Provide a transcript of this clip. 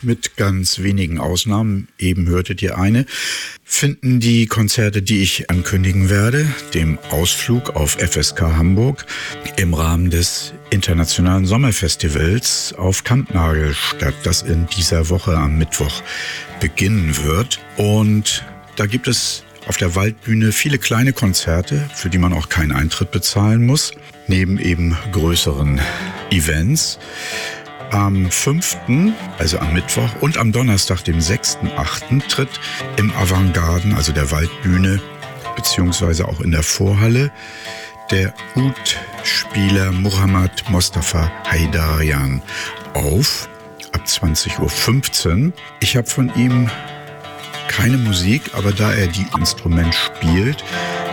mit ganz wenigen Ausnahmen, eben hörtet ihr eine, finden die Konzerte, die ich ankündigen werde, dem Ausflug auf FSK Hamburg im Rahmen des Internationalen Sommerfestivals auf Kampnagel statt, das in dieser Woche am Mittwoch beginnen wird. Und da gibt es auf der Waldbühne viele kleine Konzerte, für die man auch keinen Eintritt bezahlen muss, neben eben größeren Events. Am 5., also am Mittwoch, und am Donnerstag, dem 6.8., tritt im Avantgarden, also der Waldbühne, beziehungsweise auch in der Vorhalle, der Ud-Spieler Muhammad Mostafa Haidarian auf, ab 20.15 Uhr. Ich habe von ihm keine Musik, aber da er die Instrument spielt,